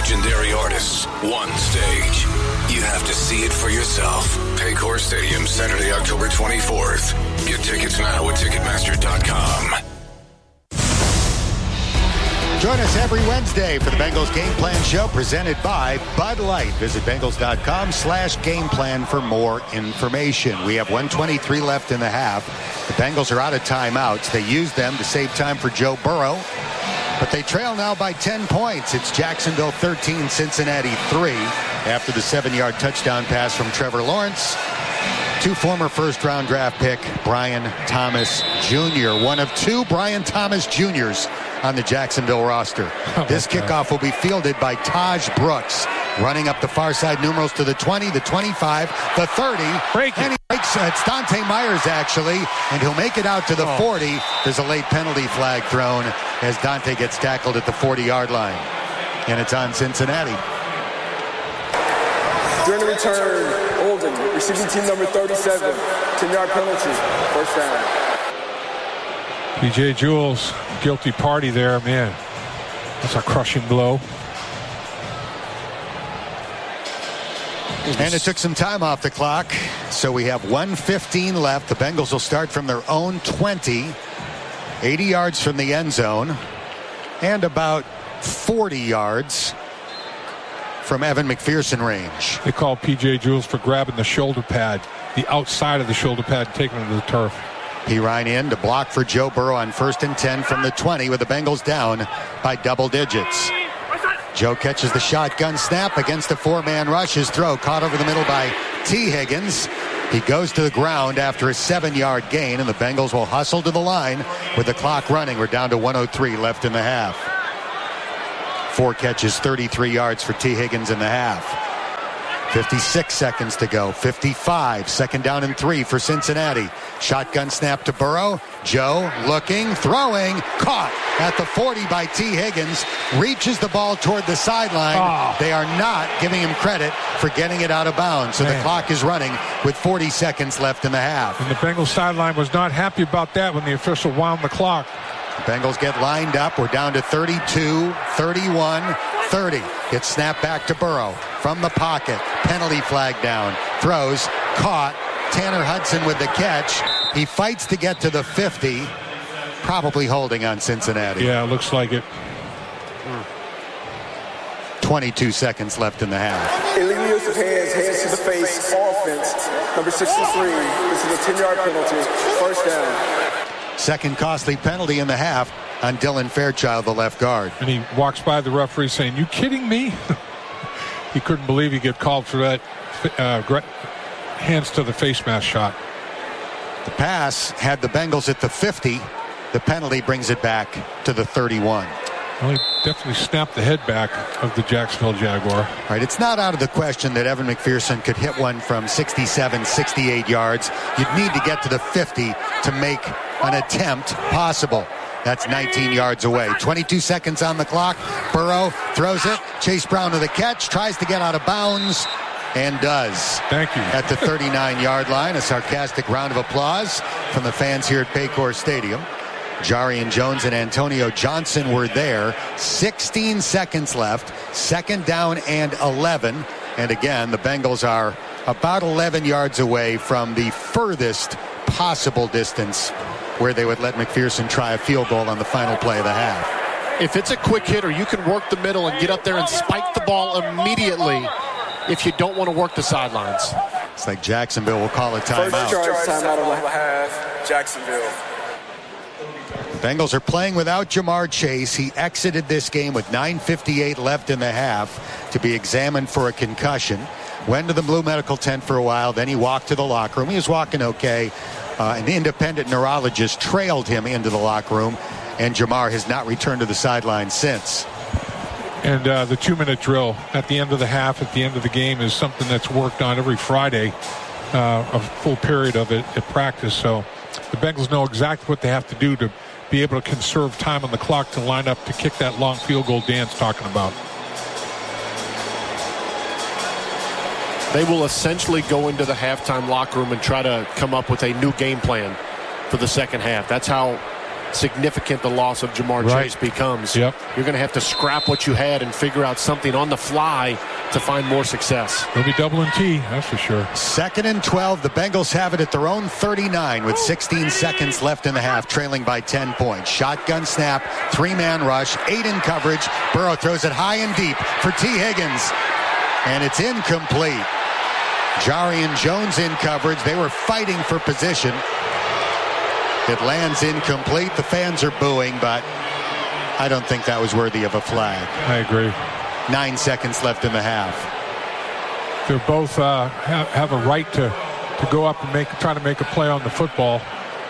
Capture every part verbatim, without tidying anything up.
legendary artists, one stage. You have to see it for yourself. Paycor Stadium, Saturday, October twenty-fourth. Get tickets now at Ticketmaster dot com. Join us every Wednesday for the Bengals Game Plan Show presented by Bud Light. Visit Bengals.com slash game plan for more information. We have one twenty-three left in the half. The Bengals are out of timeouts. They used them to save time for Joe Burrow, but they trail now by ten points. It's Jacksonville thirteen, Cincinnati three after the seven-yard touchdown pass from Trevor Lawrence to former first-round draft pick Brian Thomas Junior One of two Brian Thomas Juniors on the Jacksonville roster. Oh, this kickoff will be fielded by Taj Brooks, running up the far side numerals to the twenty, the twenty-five, the thirty. Break and he breaks, uh, it's Dante Myers, actually, and he'll make it out to the oh. forty. There's a late penalty flag thrown as Dante gets tackled at the forty-yard line. And it's on Cincinnati. During the return, Olden, receiving team number thirty-seven, ten-yard penalty, first down. P J Jules, guilty party there, man. That's a crushing blow. And it took some time off the clock, so we have one fifteen left. The Bengals will start from their own twenty, eighty yards from the end zone, and about forty yards from Evan McPherson range. They call P J Jules for grabbing the shoulder pad, the outside of the shoulder pad, and taking it to the turf. Perine in to block for Joe Burrow on first and ten from the twenty with the Bengals down by double digits. Joe catches the shotgun snap against a four-man rush. His throw caught over the middle by T. Higgins. He goes to the ground after a seven-yard gain, and the Bengals will hustle to the line with the clock running. We're down to one oh three left in the half. Four catches, thirty-three yards for T. Higgins in the half. fifty-six seconds to go. fifty-five. Second down and three for Cincinnati. Shotgun snap to Burrow. Joe looking, throwing, caught at the forty by T. Higgins. Reaches the ball toward the sideline. Oh. They are not giving him credit for getting it out of bounds. So Man. the clock is running with forty seconds left in the half. And the Bengals sideline was not happy about that when the official wound the clock. The Bengals get lined up. We're down to thirty-two, thirty-one, thirty. It's snapped back to Burrow from the pocket. Penalty flag down. Throws. Caught. Tanner Hudson with the catch. He fights to get to the fifty. Probably holding on Cincinnati. Yeah, looks like it. twenty-two seconds left in the half. Illegal use of hands, hands to the face, offense. Number sixty-three. This is a ten-yard penalty. First down. Second costly penalty in the half on Dylan Fairchild, the left guard. And he walks by the referee saying, "You kidding me?" He couldn't believe he get called for that uh, hands to the face mask shot. The pass had the Bengals at the fifty. The penalty brings it back to the thirty-one. Well, he definitely snapped the head back of the Jacksonville Jaguar. All right, it's not out of the question that Evan McPherson could hit one from sixty-seven, sixty-eight yards. You'd need to get to the fifty to make an attempt possible. That's nineteen yards away. twenty-two seconds on the clock. Burrow throws it. Chase Brown to the catch. Tries to get out of bounds. And does. Thank you. At the thirty-nine-yard line. A sarcastic round of applause from the fans here at Paycor Stadium. Jarian Jones and Antonio Johnson were there. sixteen seconds left. Second down and eleven. And again, the Bengals are about eleven yards away from the furthest possible distance where they would let McPherson try a field goal on the final play of the half. If it's a quick hitter, you can work the middle and get up there and spike the ball immediately if you don't want to work the sidelines. It's like Jacksonville will call a timeout. First charge timeout of the half, Jacksonville. The Bengals are playing without Jamar Chase. He exited this game with nine fifty-eight left in the half to be examined for a concussion. Went to the Blue Medical tent for a while, then he walked to the locker room. He was walking okay. Uh, an independent neurologist trailed him into the locker room, and Jamar has not returned to the sideline since. And uh, the two-minute drill at the end of the half, at the end of the game, is something that's worked on every Friday, uh, a full period of it at practice. So the Bengals know exactly what they have to do to be able to conserve time on the clock to line up to kick that long field goal Dan's talking about. They will essentially go into the halftime locker room and try to come up with a new game plan for the second half. That's how significant the loss of Jamar right. Chase becomes. Yep. You're going to have to scrap what you had and figure out something on the fly to find more success. They'll be doubling T, that's for sure. Second and twelve. The Bengals have it at their own thirty-nine with sixteen seconds left in the half, trailing by ten points. Shotgun snap, three-man rush, eight in coverage. Burrow throws it high and deep for T. Higgins, and it's incomplete. Jarian Jones in coverage. They were fighting for position. It lands incomplete. The fans are booing, but I don't think that was worthy of a flag. I agree. Nine seconds left in the half. They're both uh, have, have a right to, to go up and make try to make a play on the football.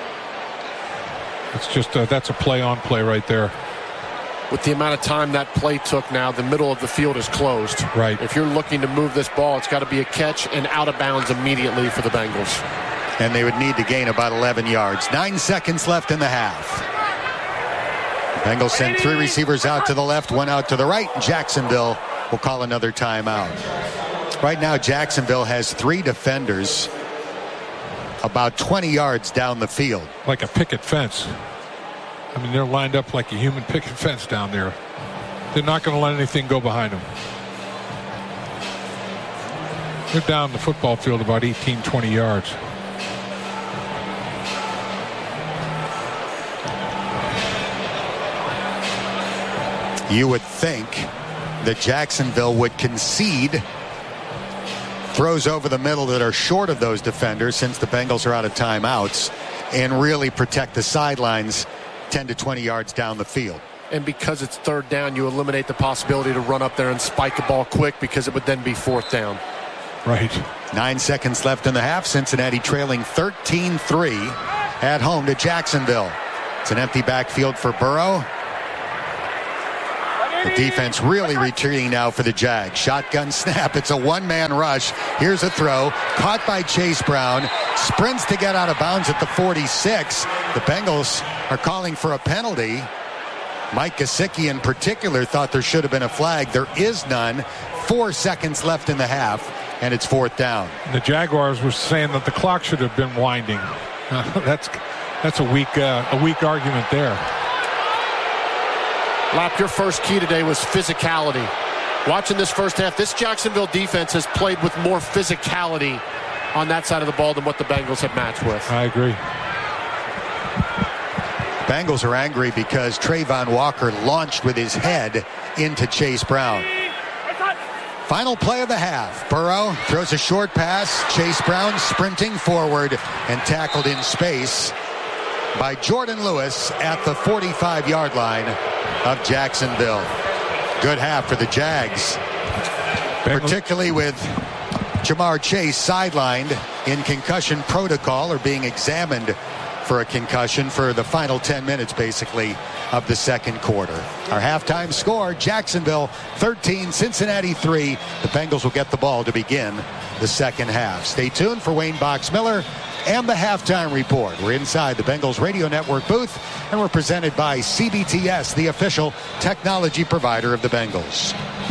It's just a, that's a play on play right there. With the amount of time that play took now, the middle of the field is closed. Right. If you're looking to move this ball, it's got to be a catch and out of bounds immediately for the Bengals. And they would need to gain about eleven yards. Nine seconds left in the half. Bengals sent three receivers out to the left, one out to the right. Jacksonville will call another timeout. Right now, Jacksonville has three defenders about twenty yards down the field. Like a picket fence. I mean, they're lined up like a human picket fence down there. They're not going to let anything go behind them. They're down the football field about eighteen, twenty yards. You would think that Jacksonville would concede throws over the middle that are short of those defenders, since the Bengals are out of timeouts, and really protect the sidelines ten to twenty yards down the field. And because it's third down, you eliminate the possibility to run up there and spike the ball quick, because it would then be fourth down. Right. Nine seconds left in the half. Cincinnati trailing thirteen three at home to Jacksonville. It's an empty backfield for Burrow. The defense really retreating now for the Jags. Shotgun snap. It's a one-man rush. Here's a throw. Caught by Chase Brown. Sprints to get out of bounds at the forty-six. The Bengals are calling for a penalty. Mike Gesicki in particular thought there should have been a flag. There is none. Four seconds left in the half, and it's fourth down. And the Jaguars were saying that the clock should have been winding. Uh, that's that's a weak uh, a weak argument there. Lap, your first key today was physicality. Watching this first half, this Jacksonville defense has played with more physicality on that side of the ball than what the Bengals have matched with. I agree. Bengals are angry because Trayvon Walker launched with his head into Chase Brown. Final play of the half. Burrow throws a short pass. Chase Brown sprinting forward and tackled in space by Jordan Lewis at the forty-five-yard line of Jacksonville. Good half for the Jags, Bengals, particularly with Jamar Chase sidelined in concussion protocol, or being examined for a concussion for the final ten minutes, basically, of the second quarter. Our halftime score, Jacksonville thirteen, Cincinnati three. The Bengals will get the ball to begin the second half. Stay tuned for Wayne Boxmiller and the halftime report. We're inside the Bengals Radio Network booth, and we're presented by C B T S, the official technology provider of the Bengals.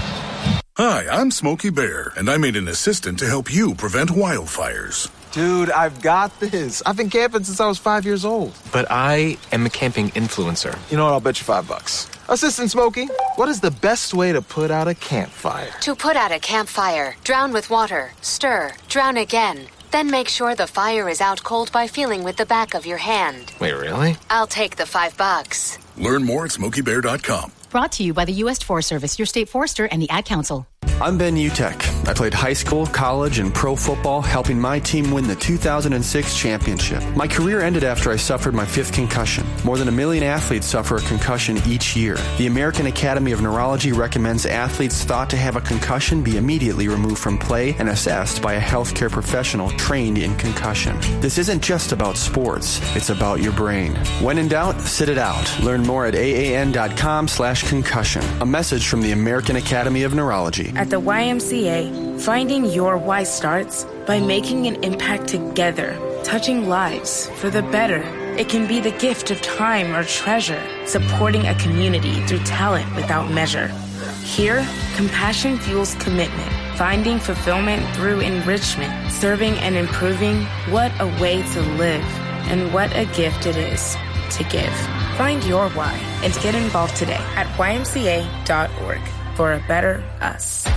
Hi, I'm Smokey Bear, and I'm an assistant to help you prevent wildfires. Dude, I've got this. I've been camping since I was five years old. But I am a camping influencer. You know what? I'll bet you five bucks. Assistant Smokey, what is the best way to put out a campfire? To put out a campfire, drown with water, stir, drown again. Then make sure the fire is out cold by feeling with the back of your hand. Wait, really? I'll take the five bucks. Learn more at smokey bear dot com. Brought to you by the U S Forest Service, your state forester, and the Ad Council. I'm Ben Utek. I played high school, college, and pro football, helping my team win the two thousand six championship. My career ended after I suffered my fifth concussion. More than a million athletes suffer a concussion each year. The American Academy of Neurology recommends athletes thought to have a concussion be immediately removed from play and assessed by a healthcare professional trained in concussion. This isn't just about sports, it's about your brain. When in doubt, sit it out. Learn more at A A N dot com slash concussion. A message from the American Academy of Neurology. At the Y M C A, finding your why starts by making an impact together, touching lives for the better. It can be the gift of time or treasure, supporting a community through talent without measure. Here, compassion fuels commitment, finding fulfillment through enrichment, serving and improving. What a way to live, and what a gift it is to give. Find your why and get involved today at Y M C A dot org for a better us.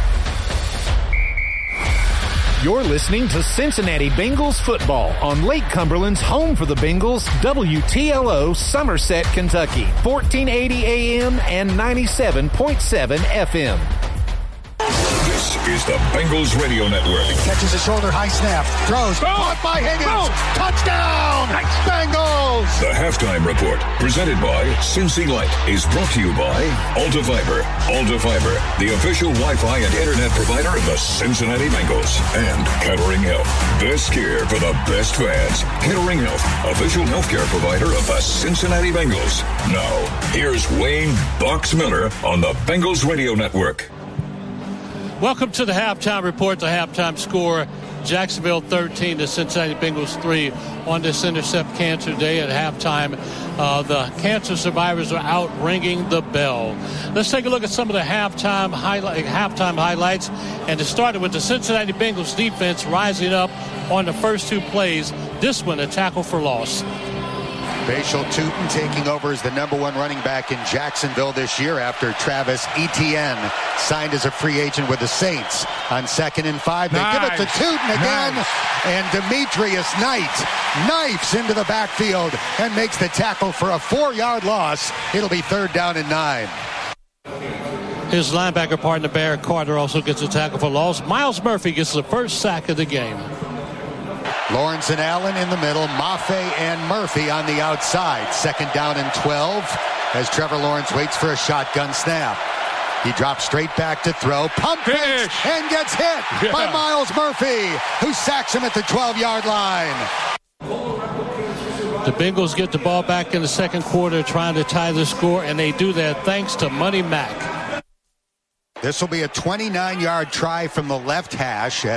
You're listening to Cincinnati Bengals football on Lake Cumberland's home for the Bengals, W T L O, Somerset, Kentucky, fourteen eighty A M and ninety-seven point seven F M. This is the Bengals Radio Network. Catches a shoulder high snap. Throws. Go! Caught by Higgins. Go! Touchdown! Nice. Bengals! The halftime report, presented by Cincy Light, is brought to you by Alta Fiber. Alta Fiber, the official Wi-Fi and internet provider of the Cincinnati Bengals. And Kettering Health. Best care for the best fans. Kettering Health, official healthcare provider of the Cincinnati Bengals. Now, here's Wayne Bucks Miller on the Bengals Radio Network. Welcome to the halftime report, the halftime score. Jacksonville thirteen, the Cincinnati Bengals three on this Intercept Cancer Day at halftime. Uh, the cancer survivors are out ringing the bell. Let's take a look at some of the halftime highlight, halftime highlights. And it started with the Cincinnati Bengals defense rising up on the first two plays. This one, a tackle for loss. Bashal Tutin taking over as the number one running back in Jacksonville this year after Travis Etienne signed as a free agent with the Saints. On second and five, they nice. give it to Tutin again. Nice. And Demetrius Knight knifes into the backfield and makes the tackle for a four-yard loss. It'll be third down and nine. His linebacker partner, Barrett Carter, also gets a tackle for loss. Miles Murphy gets the first sack of the game. Lawrence and Allen in the middle. Mafe and Murphy on the outside. Second down and twelve as Trevor Lawrence waits for a shotgun snap. He drops straight back to throw. Pump fakes and gets hit yeah. by Miles Murphy, who sacks him at the twelve-yard line. The Bengals get the ball back in the second quarter trying to tie the score, and they do that thanks to Money Mack. This will be a twenty-nine-yard try from the left hash.